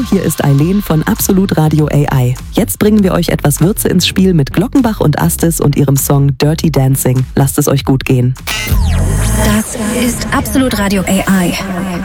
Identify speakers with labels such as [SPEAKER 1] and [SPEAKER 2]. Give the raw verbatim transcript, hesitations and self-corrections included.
[SPEAKER 1] hier ist Eileen von Absolut Radio A I. Jetzt bringen wir euch etwas Würze ins Spiel mit Glockenbach und Astis und ihrem Song Dirty Dancing. Lasst es euch gut gehen.
[SPEAKER 2] Das ist Absolut Radio A I.